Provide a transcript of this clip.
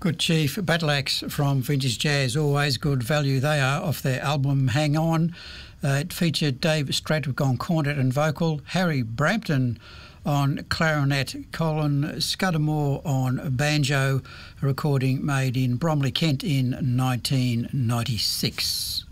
Good Chief. Battle Axe from Vintage Jazz, always good value they are, off their album Hang On. It featured Dave Stradwick on cornet and vocal, Harry Brampton on clarinet, Colin Scudamore on banjo, a recording made in Bromley, Kent in 1996.